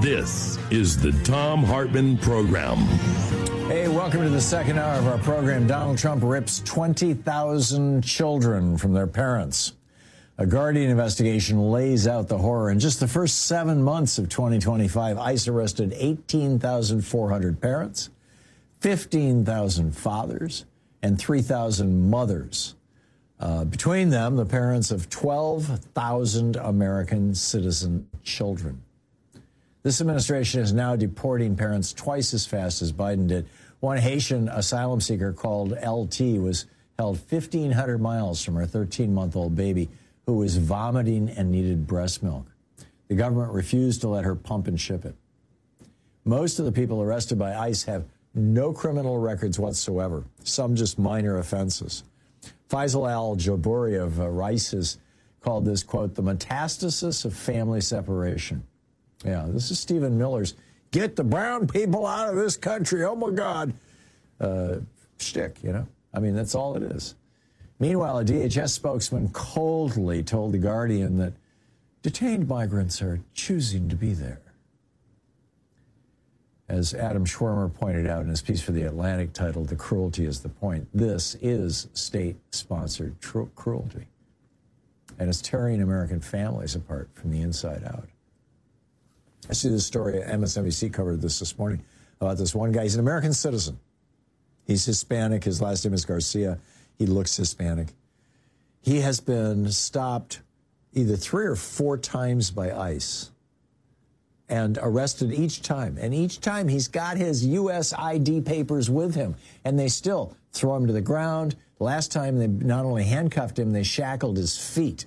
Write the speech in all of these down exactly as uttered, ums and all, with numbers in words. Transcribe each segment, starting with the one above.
This is the Thom Hartmann Program. Hey, welcome to the second hour of our program. Donald Trump rips twenty thousand children from their parents. A Guardian investigation lays out the horror. In just the first seven months of twenty twenty-five, ICE arrested eighteen thousand four hundred parents, fifteen thousand fathers, and three thousand mothers. Uh, between them, the parents of twelve thousand American citizen children. This administration is now deporting parents twice as fast as Biden did. One Haitian asylum seeker called L T was held fifteen hundred miles from her thirteen-month-old baby who was vomiting and needed breast milk. The government refused to let her pump and ship it. Most of the people arrested by ICE have no criminal records whatsoever, some just minor offenses. Faisal al-Jabouri of uh, Rice has called this, quote, the metastasis of family separation. Yeah, this is Stephen Miller's get the brown people out of this country, oh my God, uh, shtick, you know? I mean, that's all it is. Meanwhile, a D H S spokesman coldly told The Guardian that detained migrants are choosing to be there. As Adam Schwimmer pointed out in his piece for The Atlantic titled, The Cruelty is the Point, this is state-sponsored tr- cruelty. And it's tearing American families apart from the inside out. I see this story, M S N B C covered this this morning, about this one guy. He's an American citizen. He's Hispanic. His last name is Garcia. He looks Hispanic. He has been stopped either three or four times by ICE and arrested each time. And each time he's got his U S I D papers with him, and they still throw him to the ground. Last time they not only handcuffed him, they shackled his feet.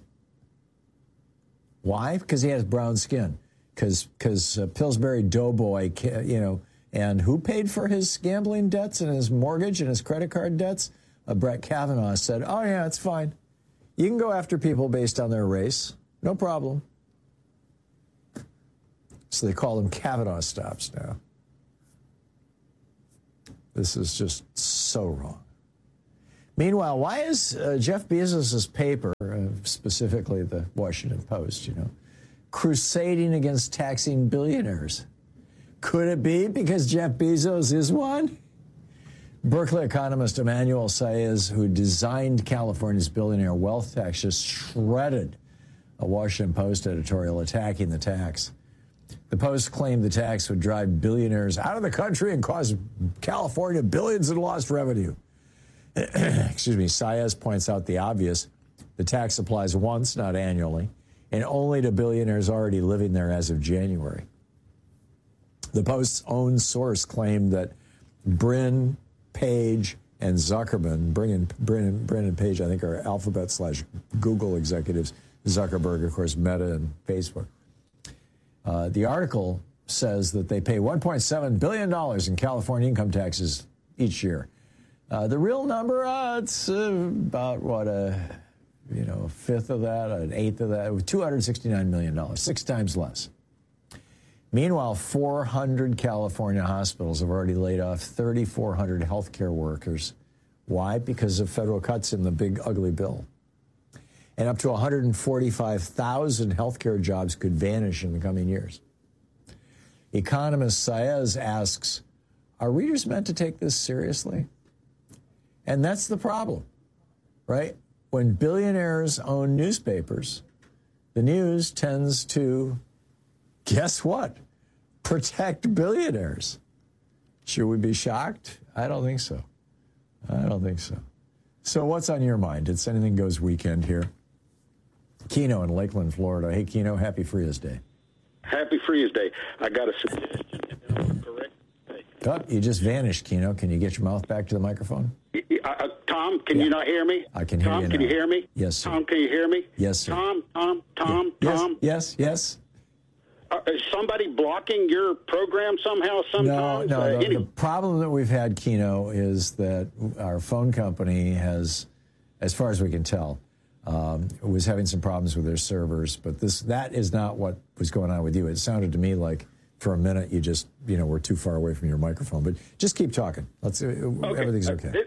Why? Because he has brown skin. Because because uh, Pillsbury Doughboy, you know, and who paid for his gambling debts and his mortgage and his credit card debts? Uh, Brett Kavanaugh said, oh, yeah, it's fine. You can go after people based on their race. No problem. So they call them Kavanaugh stops now. This is just so wrong. Meanwhile, why is uh, Jeff Bezos' paper, uh, specifically the Washington Post, you know, crusading against taxing billionaires? Could it be because Jeff Bezos is one? Berkeley economist Emmanuel Saez, who designed California's billionaire wealth tax, just shredded a Washington Post editorial attacking the tax. The Post claimed the tax would drive billionaires out of the country and cause California billions in lost revenue. Excuse me, Saez points out the obvious. The tax applies once, not annually, and only to billionaires already living there as of January. The Post's own source claimed that Brin, Page, and Zuckerman, Brin, Brin, Brin and Page, I think, are Alphabet slash Google executives. Zuckerberg, of course, Meta and Facebook. Uh, the article says that they pay one point seven billion dollars in California income taxes each year. Uh, the real number, uh, it's uh, about, what, a, you know, a fifth of that, an eighth of that, two hundred sixty-nine million dollars, six times less. Meanwhile, four hundred California hospitals have already laid off three thousand four hundred healthcare workers. Why? Because of federal cuts in the big, ugly bill. And up to one hundred forty-five thousand healthcare jobs could vanish in the coming years. Economist Saez asks, are readers meant to take this seriously? And that's the problem, right? When billionaires own newspapers, the news tends to, guess what? Protect billionaires. Should we be shocked? I don't think so. I don't think so. So what's on your mind? It's Anything Goes weekend here. Keno in Lakeland, Florida. Hey, Keno, happy Frias Day. Happy Frias Day. I got a suggestion. Correct. Oh, you just vanished, Keno. Can you get your mouth back to the microphone? Uh, Tom, can yeah. you not hear me? I can hear Tom, you now. Tom, can you hear me? Yes, sir. Tom, can you hear me? Yes, sir. Tom, Tom, Tom, yeah. Tom. Yes, yes, yes. Uh, is somebody blocking your program somehow, sometimes? No, no. Uh, the, any- the problem that we've had, Keno, is that our phone company has, as far as we can tell, um, was having some problems with their servers. But this that is not what was going on with you. It sounded to me like for a minute you just, you know, were too far away from your microphone. But just keep talking. Let's. Okay. Everything's okay. Uh, th- th-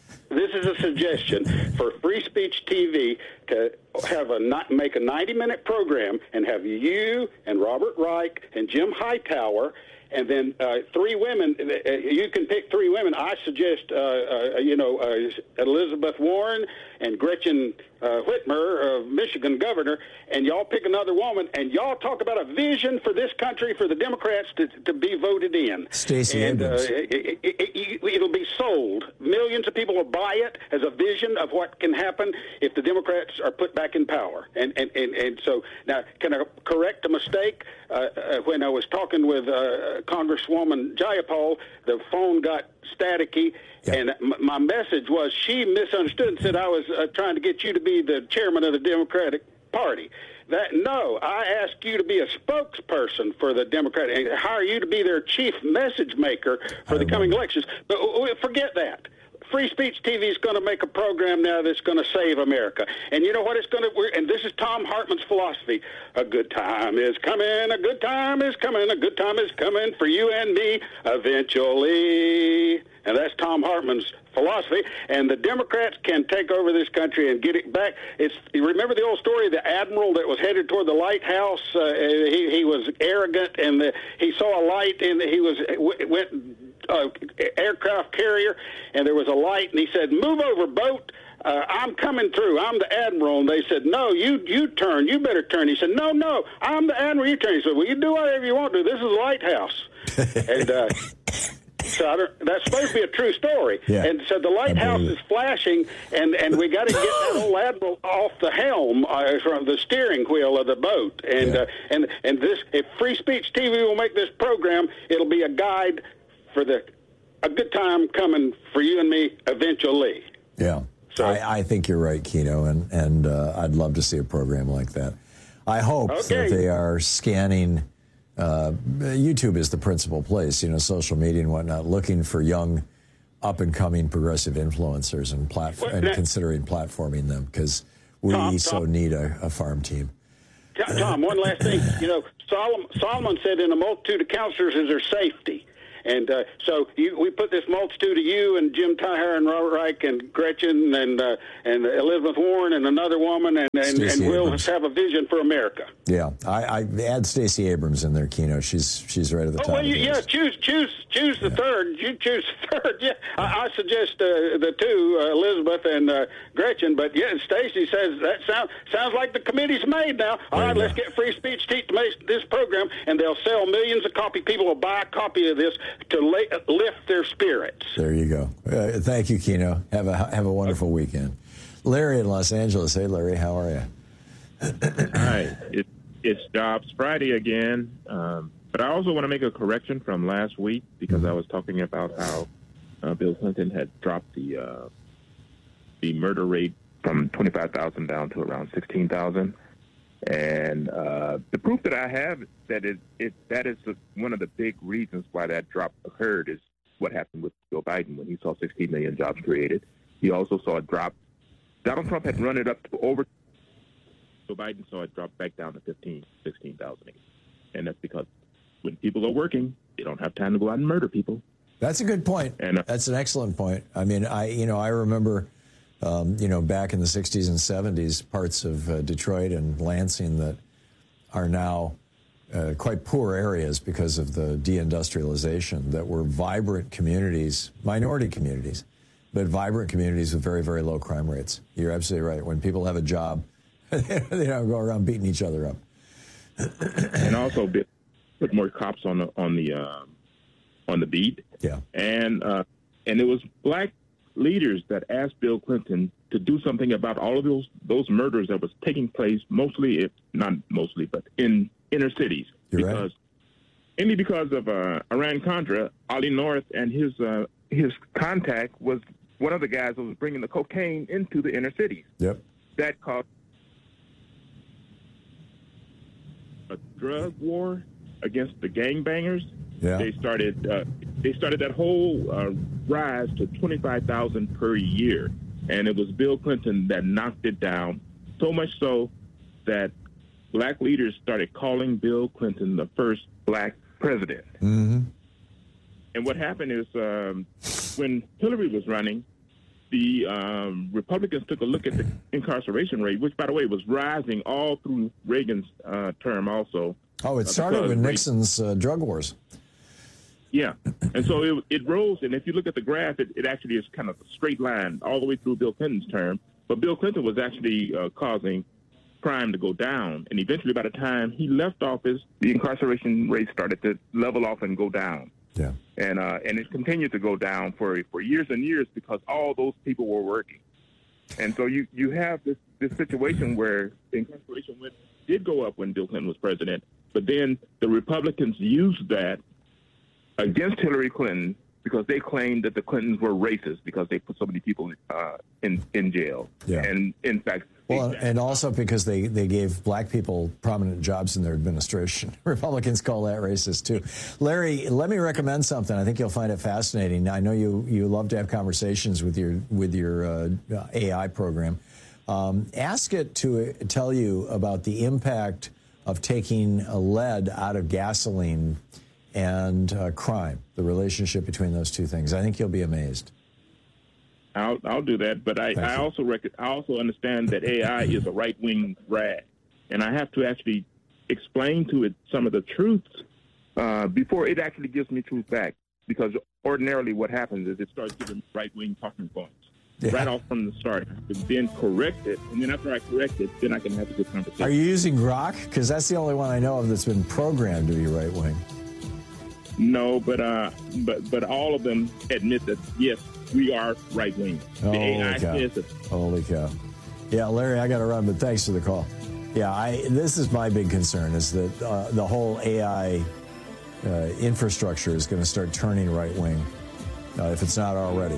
This is a suggestion for Free Speech T V to have a make a ninety-minute program and have you and Robert Reich and Jim Hightower and then uh, three women. Uh, you can pick three women. I suggest, uh, uh, you know, uh, Elizabeth Warren and Gretchen uh, Whitmer, uh, Michigan governor, and y'all pick another woman, and y'all talk about a vision for this country for the Democrats to, to be voted in. Stacey Abrams. Uh, it, it, it, it'll be sold. Millions of people will buy it as a vision of what can happen if the Democrats are put back in power. And and, and, and so now, can I correct a mistake? Uh, uh, when I was talking with uh, Congresswoman Jayapal, the phone got staticky, yeah. and m- my message was she misunderstood and said I was uh, trying to get you to be the chairman of the Democratic Party. That no, I asked you to be a spokesperson for the Democratic and hire you to be their chief message maker for I the coming elections. But uh, forget that. Free Speech T V is going to make a program now that's going to save America. And you know what it's going to, and this is Tom Hartman's philosophy, a good time is coming, a good time is coming, a good time is coming for you and me eventually. And that's Tom Hartman's philosophy. And the Democrats can take over this country and get it back. It's, you remember the old story of the admiral that was headed toward the lighthouse? Uh, he, he was arrogant, and the, he saw a light, and he was went uh, aircraft carrier, and there was a light, and he said, "Move over, boat. Uh, I'm coming through. I'm the admiral." And they said, "No, you you turn. You better turn." He said, "No, no, I'm the admiral. You turn." He said, "Well, you do whatever you want to. This is a lighthouse." and uh, so I don't, that's supposed to be a true story. Yeah, and so the lighthouse is flashing, and, and we got to get that old admiral off the helm uh, from the steering wheel of the boat. And yeah. uh, and and this, if Free Speech T V will make this program, it'll be a guide for the a good time coming for you and me eventually. Yeah. So, I, I think you're right, Keno, and, and uh, I'd love to see a program like that. I hope okay. that they are scanning, uh, YouTube is the principal place, you know, social media and whatnot, looking for young, up-and-coming progressive influencers and, platform, and considering platforming them, because we Tom, so Tom, need a, a farm team. Tom, one last thing. You know, Solomon, Solomon said in a multitude of counselors is their safety. And uh, so you, we put this multitude of you and Jim Tyher and Robert Reich and Gretchen and uh, and Elizabeth Warren and another woman, and, and, and we'll have a vision for America. Yeah, I, I add Stacey Abrams in there, Keno. She's she's right at the oh, top. Well, you, of the yeah, list. choose choose choose the yeah. third. You choose the third. Yeah, I, I suggest uh, the two, uh, Elizabeth and uh, Gretchen. But yeah, Stacey says that sounds sounds like the committee's made now. All right, let's get Free Speech to make this program, and they'll sell millions of copies. People will buy a copy of this to lay, lift their spirits. There you go. Uh, thank you, Keno. Have a have a wonderful weekend. Larry in Los Angeles. Hey, Larry, how are you? Hi. It, it's Jobs Friday again, um, but I also want to make a correction from last week because I was talking about how uh, Bill Clinton had dropped the uh, the murder rate from twenty-five thousand down to around sixteen thousand. And uh, the proof that I have that it, it that is the, one of the big reasons why that drop occurred is what happened with Joe Biden when he saw sixteen million jobs created. He also saw a drop. Donald Trump had run it up to over. Joe Biden saw it drop back down to fifteen, sixteen thousand. And that's because when people are working, they don't have time to go out and murder people. That's a good point. And uh, that's an excellent point. I mean, I you know I remember. Um, you know, back in the sixties and seventies, parts of uh, Detroit and Lansing that are now uh, quite poor areas because of the deindustrialization, that were vibrant communities, minority communities, but vibrant communities with very, very low crime rates. You're absolutely right. When people have a job, they don't go around beating each other up. And also put more cops on the on the uh, on the beat. Yeah. And uh, and it was black leaders that asked Bill Clinton to do something about all of those those murders that was taking place, mostly, if not mostly, but in inner cities. You're because right. Mainly because of uh, Iran-Contra, Ollie North and his uh, his contact was one of the guys that was bringing the cocaine into the inner cities. Yep. That caused a drug war against the gangbangers. Yeah. They started. Uh, they started that whole uh, rise to twenty-five thousand per year, and it was Bill Clinton that knocked it down. So much so that black leaders started calling Bill Clinton the first black president. Mm-hmm. And what happened is um, when Hillary was running, the um, Republicans took a look at the incarceration rate, which, by the way, was rising all through Reagan's uh, term also. Oh, it started with Nixon's uh, drug wars. Yeah. And so it, it rose. And if you look at the graph, it, it actually is kind of a straight line all the way through Bill Clinton's term. But Bill Clinton was actually uh, causing crime to go down. And eventually, by the time he left office, the incarceration rate started to level off and go down. Yeah. And uh, and it continued to go down for for years and years because all those people were working. And so you, you have this, this situation where the incarceration went, did go up when Bill Clinton was president, but then the Republicans used that against Hillary Clinton because they claimed that the Clintons were racist because they put so many people uh, in in jail. Yeah. And in fact, well, and also because they, they gave black people prominent jobs in their administration. Republicans call that racist too. Larry, let me recommend something. I think you'll find it fascinating. I know you you love to have conversations with your with your uh, A I program. Um, ask it to tell you about the impact of taking lead out of gasoline and uh, crime, the relationship between those two things. I think you'll be amazed. I'll I'll do that, but I, I also rec- I also understand that A I is a right wing rag, and I have to actually explain to it some of the truths uh, before it actually gives me truth back. Because ordinarily, what happens is it starts giving right wing talking points yeah. right off from the start, and then correct it, and then after I correct it, then I can have a good conversation. Are you using Grok? Because that's the only one I know of that's been programmed to be right wing. No, but uh, but but all of them admit that yes, we are right wing. The A I says it. Holy cow! Yeah, Larry, I got to run, but thanks for the call. Yeah, I this is my big concern is that uh, the whole A I uh, infrastructure is going to start turning right wing uh, if it's not already.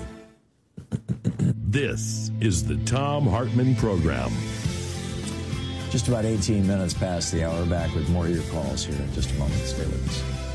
This is the Thom Hartmann Program. Just about eighteen minutes past the hour. Back with more of your calls here in just a moment. Stay with me.